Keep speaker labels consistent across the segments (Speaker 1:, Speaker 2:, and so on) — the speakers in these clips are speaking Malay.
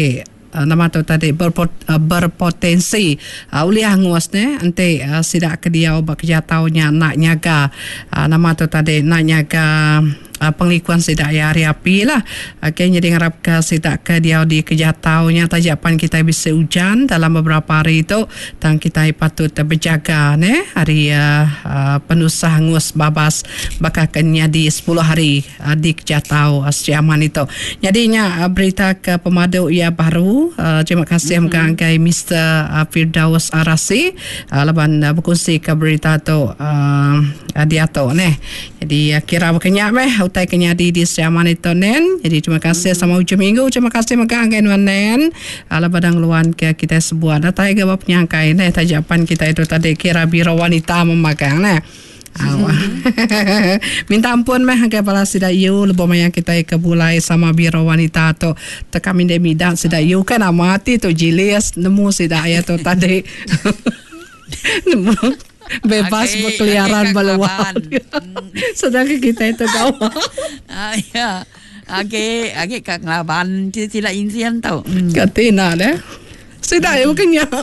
Speaker 1: Okey, nama tu tadi berpotensi uliah nguas ne ante sidak ke dia bekerja tahunnya nak nyaga nama tu tadi nak nyaga penglikuan sidak ya hari api lah. Okay, jadi harap ke sidak ke dia di kerja tahunnya tajapan kita bisa hujan dalam beberapa hari itu dan kita patut berjaga ne hari penusah nguas babas bakal kenya di 10 hari di kerja tahu siaman itu. Jadinya berita ke pemadu ia baru. Terima kasih mengangkai Mr. Firdaus Arasi laban berkongsi ke berita tu dia tu ne. Jadi kira berkenyak utai kenya di siaman itu nen. Jadi terima kasih sama ujung minggu. Terima kasih mengangkai nen. Laban luan ke kita sebuah datai ke penyangkai ne tajapan kita itu tadi kira biro wanita memagang ne. Minta ampun kepala sida you lebih banyak kita kebulai sama biro wanita tu tekamin demi dan sida you kan amati tu jilis nemu sida ayat tu tadi nemu bebas berkeliaran berluar sedangkan kita itu kawan
Speaker 2: ya agak kak ngelaban tidak insiden tau
Speaker 1: katina deh sida you kenyang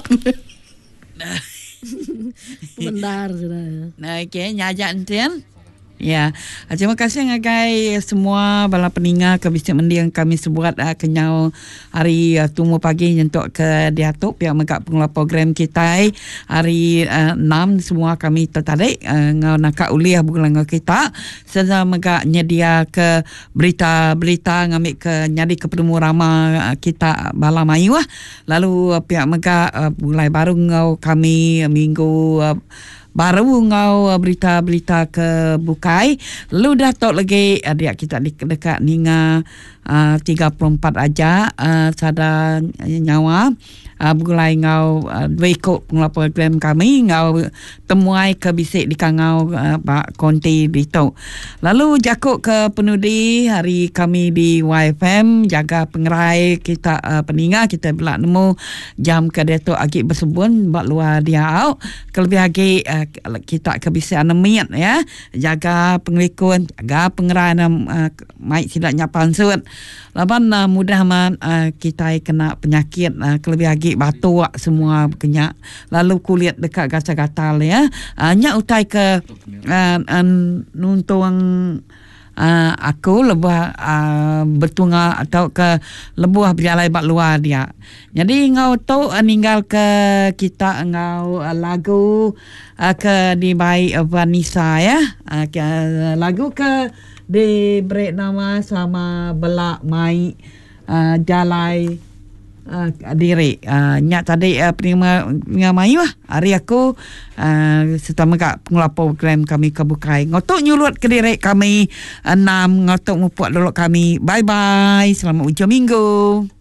Speaker 3: Benar sudah.
Speaker 2: Nah, okay, nyajak entian. Ya, terima kasih ngagai semua bala peninga ke bisik mendi yang kami sebuat kenyau hari tunggu pagi untuk ke diatuk pihak megak pengelola program kita hari 6 semua kami tertarik ngau nak uliah bulan kita serta megak nyedia ke berita-berita ngambil ke nyadi ke penemu rama kita bala mayu lalu pihak megak mulai baru ngau kami minggu baru ngau berita-berita ke Bukai. Lalu dah tok lagi adik kita dekat ninga 34 aja sada nyawa mulai ngau ikut pengelola program kami ngau temuai ke bisik di kangau Pak Konti Dito. Lalu jakuk ke penudi hari kami di YFM jaga pengerai kita peninga kita belak nemu jam ke Dato' agik bersebun buat luar dia au kelebih agik kita ke bisik anemiat ya jaga pengelikun jaga pengerai mai tidak nyapan sud laban mudah man kita kena penyakit kelebih agik batuk semua kenyak lalu kulit dekat gatal-gatal ya nyak utai ke nuntung aku lebih bertunga atau ke lebuh berjalai bak luar dia. Jadi ngau tu ninggal ke kita ngau lagu ke di Bayi Vanessa ya. Lagu ke di break nama sama belak mai jalai diri nyak tadi pendengar mayu hari aku serta megak pengelola program kami ke Bukai ngotok nyulut ke diri kami 6 ngotok mupuak dulu kami bye bye selamat ujung minggu.